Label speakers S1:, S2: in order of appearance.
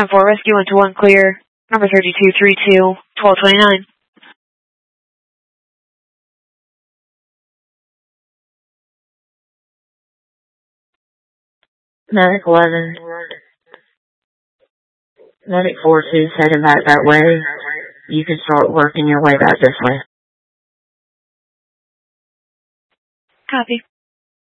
S1: 10-4, rescue 121 clear. Number 3232, 1229.
S2: Medic 11. Medic 42 heading back that way. You can start working your way back this way.
S1: Copy.